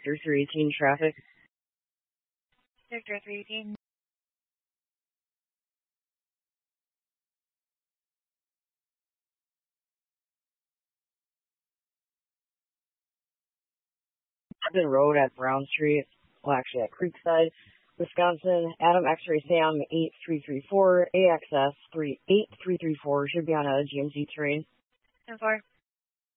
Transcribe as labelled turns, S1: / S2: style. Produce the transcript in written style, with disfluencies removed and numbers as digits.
S1: Sector 318 traffic.
S2: Sector 318.
S1: Road at Brown Street, well, actually at Creekside, Wisconsin. Adam X-ray Sam 8334, AXS 38334 should be on a GMC terrain.
S2: 10-4.